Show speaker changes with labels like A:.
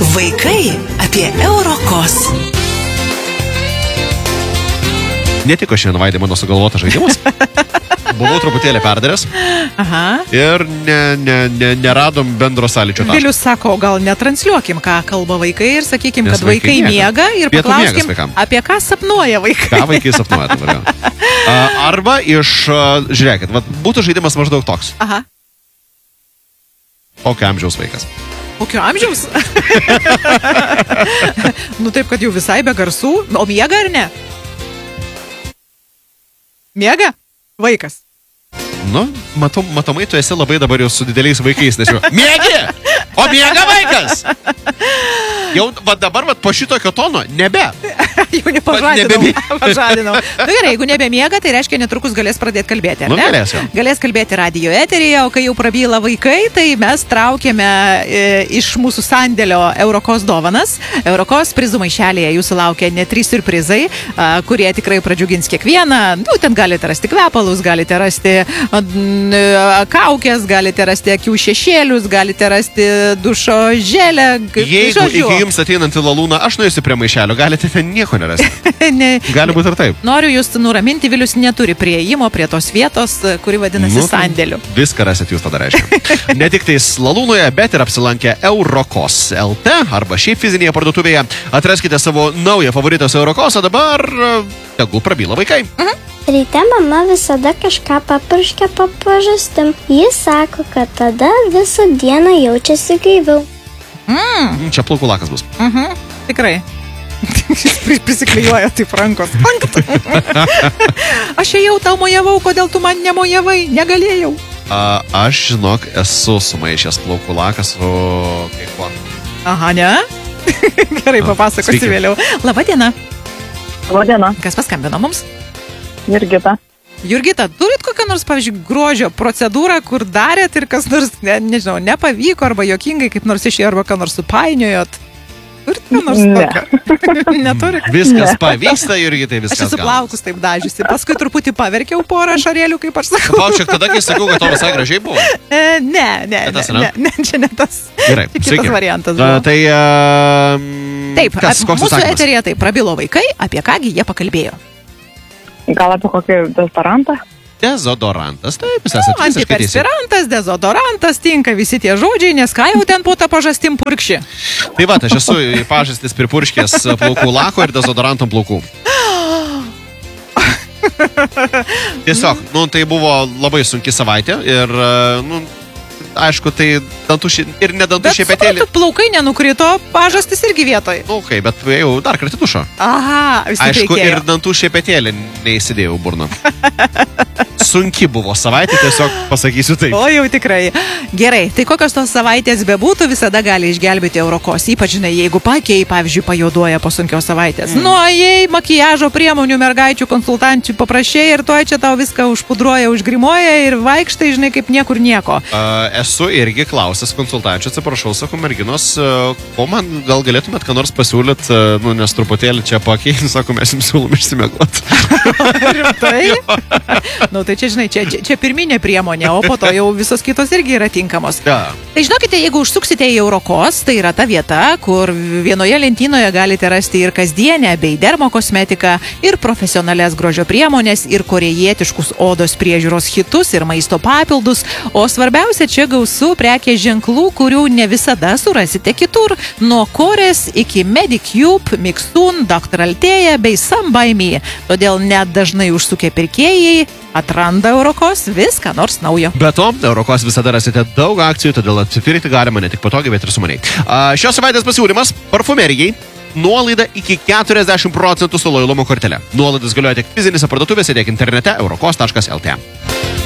A: Vaikai apie Eurokos.
B: Netiko šiandien, Vaidai, mano sugalvotas žaidimas. Buvau truputėlį perdaręs.
C: Aha.
B: Ir neradom bendro sąlyčio taško.
C: Vilius sako, gal netransliuokim, ką kalba vaikai ir sakykim,
B: Nes
C: kad vaikai miega ir
B: Pietų miegas
C: paklauskim,
B: vaikam.
C: apie ką sapnuoja vaikai.
B: Ką vaikai sapnuoja dabar jau? Arba žiūrėkit, būtų žaidimas maždaug toks.
C: Aha.
B: Kokio amžiaus vaikas?
C: Kokio amžiaus? Nu taip, kad jau visai be garsų. O miega ar ne? Miega? Vaikas.
B: Nu, matomai, tu esi labai dabar jau su dideliais vaikais, nes jau miegi! O miega vaikas! Jau dabar po šitokio tono nebe.
C: Jau nepažadinau. Nu gerai, jeigu nebemiega, tai reiškia netrukus galės pradėti kalbėti, ar ne?
B: Nu, galės jau.
C: Galės kalbėti radio eteryje, o kai jau prabyla vaikai, tai mes traukėme iš mūsų sandėlio Eurokos dovanas. Eurokos prizų maišelėje jūsų laukia net 3 siurprizai, kurie tikrai pradžiugins kiekvieną. Nu, ten galite rasti kvepalus, galite rasti kaukės, galite rasti akių šešėlius, galite rasti dušo želę.
B: Jeigu iki jums ateinant į lalūną, aš nuėsiu prie maišelio, galite ten nieko nerasti. Gali būti ir taip.
C: Noriu jūs nuraminti, Vilius neturi prieimo prie tos vietos, kuri vadinasi sandėliu.
B: Viską rasit jūs tada reiškia. Ne tik tais lalūnoje, bet ir apsilankę Eurokos LT arba šiaip fizinėje parduotuvėje. Atraskite savo naują favoritą su Eurokos, o dabar tegu prabyla vaikai.
D: Ryte mama visada kažką papurškia po pažastim. Jis sako, kad tada visą dieną jaučiasi gaiviau.
B: Čia plaukų lakas bus.
C: Tikrai. Prisiklijuoja taip rankos. Aš ėjau tau mojavau, kodėl tu man nemojavai? Negalėjau.
B: Aš, žinok, esu sumaišęs plaukų laką su kai kuo.
C: Aha, ne? Gerai, papasakosi vėliau. Labadiena.
E: Labadiena.
C: Kas paskambino mums?
E: Jurgita.
C: Jurgita, turit kokią nors, pavyzdžiui, grožio procedūrą, kur darėt ir kas nors, nežinau, nepavyko arba juokingai, kaip nors išėjo arba ką nors supainiojot? Turit ką nors tokio? Neturit?
B: Viskas pavyksta, Jurgitai, viskas
C: Aš esu plaukus taip dažiusi. Paskui truputį paverkiau porą šarėlių, kaip aš sakau.
B: Palauk, tada, kai sakau, kad to visai gražiai buvo.
C: Ne, čia ne tas.
B: Gerai,
C: kitas variantas buvo.
B: Tai...
C: Taip, mūsų eterėje taip prabilo vaikai, apie kągi jie pakalbėjo.
E: Gal apie kokį dezodorantą?
B: Dezodorantas, taip, jūs esate visiškai teisi.
C: Antiperspirantas, dezodorantas, tinka visi tie žodžiai, nes ką jau ten po tą pažastim purkši.
B: Tai va, aš esu į pažastis pripurškęs plaukų lako ir dezodorantom plaukų. Tiesiog, tai buvo labai sunki savaitė ir, aišku, tai dantų ir ne dantų šepetėlį.
C: Bet plaukai nenukrito, pažastis irgi vietoj.
B: Okay, bet jau dar kartą dušo.
C: Aha, vis tik
B: aišku,
C: reikėjo.
B: ir dantų šepetėlį neįsidėjau burną. Sunki buvo savaitė, tiesiog pasakysiu taip.
C: O jau tikrai. Gerai, tai kokios tos savaitės bebūtų, visada gali išgelbėti Eurokos. Ypač, žinai, jeigu pakiai, pavyzdžiui, pajuoduoja po sunkios savaitės. Jei makiažo priemonių mergaičių konsultančių paprašėjai ir tuoj čia tau viską užpudruoja, užgrimuoja ir vaikštai, žinai, kaip niekur nieko.
B: Esu irgi klausęs konsultančių, atsiprašau, sako merginos, ko man gal galėtumėt ką nors pasiūlyt, nes truputėlį čia pakiai, sako, mes jums siūlom išsimiegoti.
C: Tai čia, žinai, čia pirminė priemonė, o po to jau visos kitos irgi yra tinkamos.
B: Ja.
C: Tai žinokite, jeigu užsuksite į Eurokos, tai yra ta vieta, kur vienoje lentynoje galite rasti ir kasdienę bei dermokosmetiką, ir profesionalias grožio priemonės, ir korėjietiškus odos priežiūros hitus, ir maisto papildus, o svarbiausia, čia gausu prekės ženklų, kurių ne visada surasite kitur. Nuo Korės iki Medicube, Mixun, Dr. Alteja bei Some by Me. Todėl net dažnai užsukę pirkėjai atranda Eurokos viską nors naujo.
B: Be to, Eurokos visada rasite daug akcijų, todėl apsipirkti galima ne tik patogiai, bet ir sumaniai. Šios savaitės pasiūlymas parfumerijai. Nuolaida iki 40% su lojalumo kortele. Nuolaidas galioja tiek fizinėse parduotuvėse, tiek internete eurokos.lt.